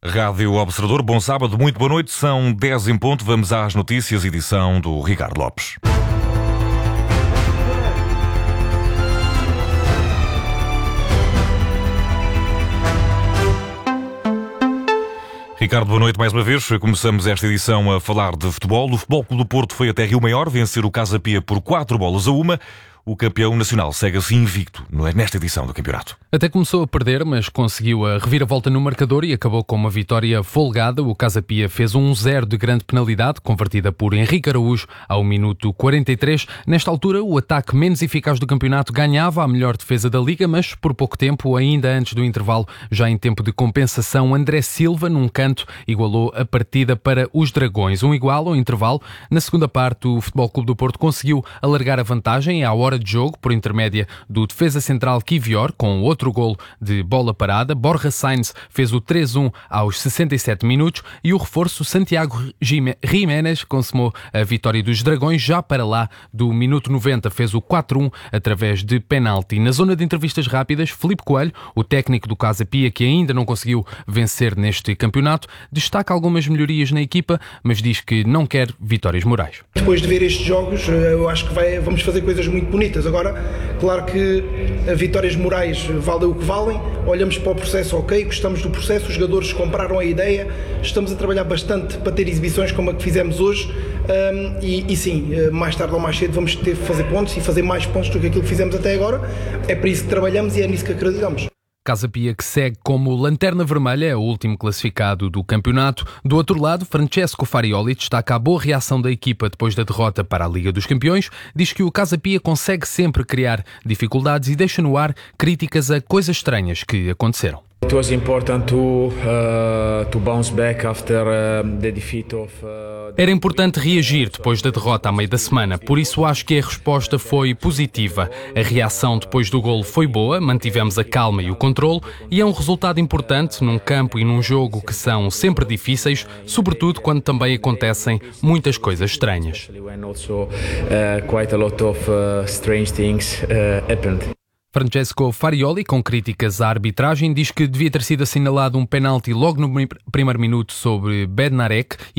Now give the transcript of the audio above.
Rádio Observador, bom sábado, muito boa noite, são 10 em ponto, vamos às notícias, edição do Ricardo Lopes. Ricardo, boa noite mais uma vez. Começamos esta edição a falar de futebol. O Futebol Clube do Porto foi até Rio Maior vencer o Casa Pia por 4-1. O campeão nacional segue assim invicto nesta edição do campeonato. Até começou a perder, mas conseguiu a reviravolta no marcador e acabou com uma vitória folgada. O Casa Pia fez 1-0 de grande penalidade, convertida por Henrique Araújo ao minuto 43. Nesta altura, o ataque menos eficaz do campeonato ganhava a melhor defesa da Liga, mas por pouco tempo, ainda antes do intervalo, já em tempo de compensação, André Silva, num canto, igualou a partida para os Dragões. Um igual ao intervalo. Na segunda parte, o Futebol Clube do Porto conseguiu alargar a vantagem à hora de jogo, por intermédia do defesa central Kivior, com outro golo de bola parada. Borja Sainz fez o 3-1 aos 67 minutos e o reforço Santiago Jiménez consumou a vitória dos Dragões já para lá do minuto 90, fez o 4-1 através de penalti. Na zona de entrevistas rápidas, Filipe Coelho, o técnico do Casa Pia, que ainda não conseguiu vencer neste campeonato, destaca algumas melhorias na equipa, mas diz que não quer vitórias morais. Depois de ver estes jogos, eu acho que vamos fazer coisas muito bonitas. Agora, claro que vitórias morais valem o que valem, olhamos para o processo, ok, gostamos do processo, os jogadores compraram a ideia, estamos a trabalhar bastante para ter exibições como a que fizemos hoje e sim, mais tarde ou mais cedo vamos ter que fazer pontos e fazer mais pontos do que aquilo que fizemos até agora. É para isso que trabalhamos e é nisso que acreditamos. Casa Pia, que segue como lanterna vermelha, é o último classificado do campeonato. Do outro lado, Francesco Farioli destaca a boa reação da equipa depois da derrota para a Liga dos Campeões. Diz que o Casa Pia consegue sempre criar dificuldades e deixa no ar críticas a coisas estranhas que aconteceram. It was important to bounce back after the defeat of. Era importante reagir depois da derrota à meio da semana, por isso acho que a resposta foi positiva. A reação depois do golo foi boa, mantivemos a calma e o controle e é um resultado importante num campo e num jogo que são sempre difíceis, sobretudo quando também acontecem muitas coisas estranhas. Francesco Farioli, com críticas à arbitragem, diz que devia ter sido assinalado um penalti logo no primeiro minuto sobre Bednarek